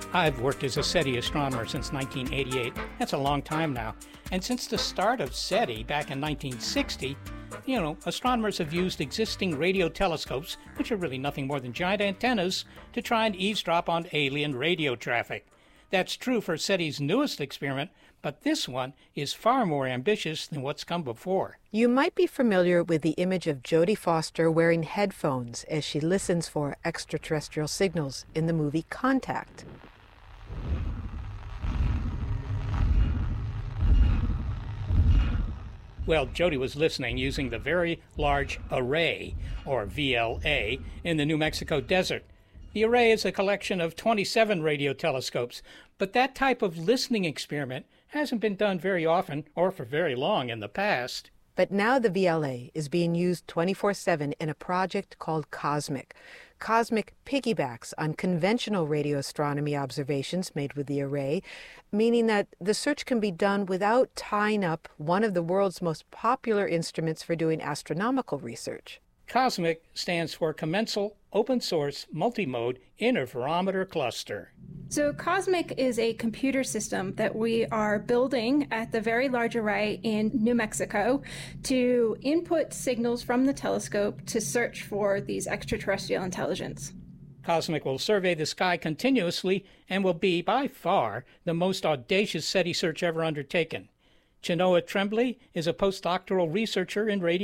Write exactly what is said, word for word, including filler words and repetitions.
I've worked as a SETI astronomer since nineteen eighty-eight. That's a long time now. And since the start of SETI back in nineteen sixty, you know, astronomers have used existing radio telescopes, which are really nothing more than giant antennas, to try and eavesdrop on alien radio traffic. That's true for SETI's newest experiment, but this one is far more ambitious than what's come before. You might be familiar with the image of Jodie Foster wearing headphones as she listens for extraterrestrial signals in the movie Contact. Well, Jodie was listening using the Very Large Array, or V L A, in the New Mexico desert. The array is a collection of twenty-seven radio telescopes, but that type of listening experiment hasn't been done very often or for very long in the past. But now the V L A is being used twenty-four seven in a project called COSMIC. COSMIC piggybacks on conventional radio astronomy observations made with the array, meaning that the search can be done without tying up one of the world's most popular instruments for doing astronomical research. COSMIC stands for Commensal Open Source Multimode Interferometer Cluster. So COSMIC is a computer system that we are building at the Very Large Array in New Mexico to input signals from the telescope to search for these extraterrestrial intelligence. COSMIC will survey the sky continuously and will be, by far, the most audacious SETI search ever undertaken. Chenoa Tremblay is a postdoctoral researcher in radio